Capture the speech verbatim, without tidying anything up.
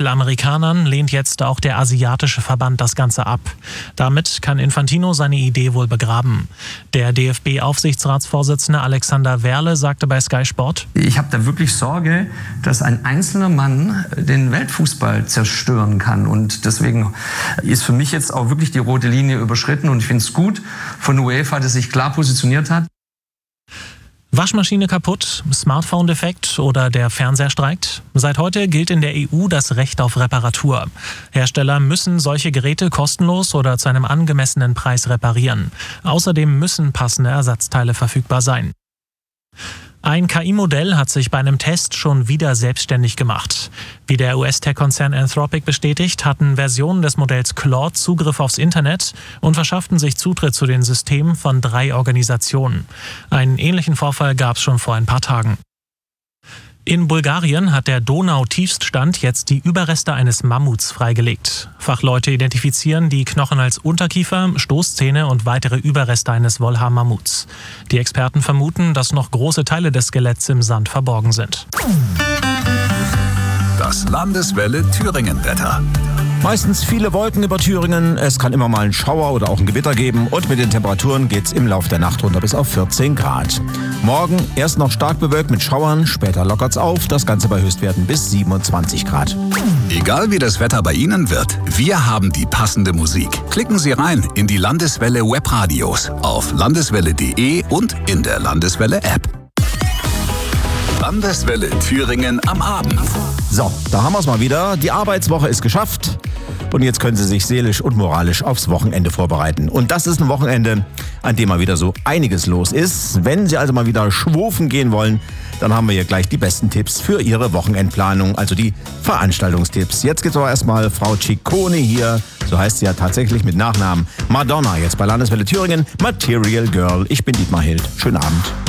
Mittelamerikanern lehnt jetzt auch der asiatische Verband das Ganze ab. Damit kann Infantino seine Idee wohl begraben. Der D F B-Aufsichtsratsvorsitzende Alexander Werle sagte bei Sky Sport: Ich habe da wirklich Sorge, dass ein einzelner Mann den Weltfußball zerstören kann. Und deswegen ist für mich jetzt auch wirklich die rote Linie überschritten. Und ich finde es gut von UEFA, dass sich klar positioniert hat. Waschmaschine kaputt, Smartphone defekt oder der Fernseher streikt? Seit heute gilt in der E U das Recht auf Reparatur. Hersteller müssen solche Geräte kostenlos oder zu einem angemessenen Preis reparieren. Außerdem müssen passende Ersatzteile verfügbar sein. Ein K I-Modell hat sich bei einem Test schon wieder selbstständig gemacht. Wie der U S-Tech-Konzern Anthropic bestätigt, hatten Versionen des Modells Claude Zugriff aufs Internet und verschafften sich Zutritt zu den Systemen von drei Organisationen. Einen ähnlichen Vorfall gab es schon vor ein paar Tagen. In Bulgarien hat der Donau-Tiefstand jetzt die Überreste eines Mammuts freigelegt. Fachleute identifizieren die Knochen als Unterkiefer, Stoßzähne und weitere Überreste eines Wollhaar-Mammuts. Die Experten vermuten, dass noch große Teile des Skeletts im Sand verborgen sind. Das Landeswelle Thüringen-Wetter. Meistens viele Wolken über Thüringen, es kann immer mal einen Schauer oder auch ein Gewitter geben und mit den Temperaturen geht's im Lauf der Nacht runter bis auf vierzehn Grad. Morgen erst noch stark bewölkt mit Schauern, später lockert's auf, das Ganze bei Höchstwerten bis siebenundzwanzig Grad. Egal wie das Wetter bei Ihnen wird, wir haben die passende Musik. Klicken Sie rein in die Landeswelle Webradios auf landeswelle punkt de und in der Landeswelle App. Landeswelle Thüringen am Abend. So, da haben wir's mal wieder. Die Arbeitswoche ist geschafft. Und jetzt können Sie sich seelisch und moralisch aufs Wochenende vorbereiten. Und das ist ein Wochenende, an dem mal wieder so einiges los ist. Wenn Sie also mal wieder schwufen gehen wollen, dann haben wir hier gleich die besten Tipps für Ihre Wochenendplanung, also die Veranstaltungstipps. Jetzt geht's aber erstmal Frau Ciccone hier, so heißt sie ja tatsächlich mit Nachnamen, Madonna, jetzt bei Landeswelle Thüringen, Material Girl. Ich bin Dietmar Hild. Schönen Abend.